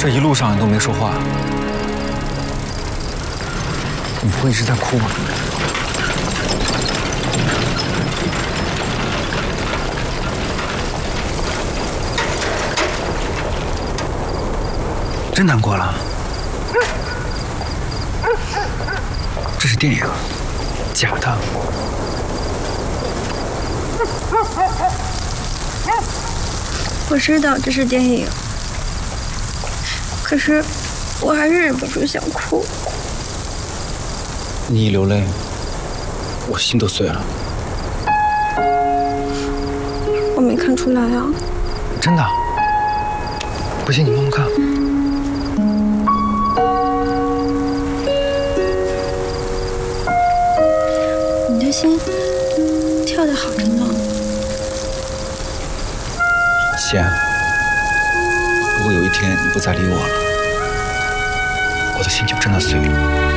这一路上你都没说话，你不会一直在哭吧？真难过了？这是电影，假的。 我知道这是电影，可是我还是忍不住想哭。 你一流泪，我心都碎了。 我没看出来啊。 真的？不信你摸摸看。 你的心跳得好着呢。 贤，如果有一天你不再理我了，我的心就真的碎了。